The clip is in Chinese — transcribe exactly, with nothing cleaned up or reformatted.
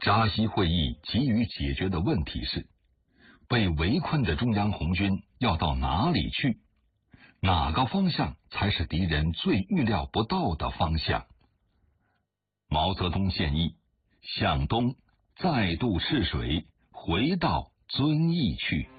扎西会议急于解决的问题是，被围困的中央红军要到哪里去？哪个方向才是敌人最预料不到的方向？毛泽东建议向东再度试水，回到遵义去。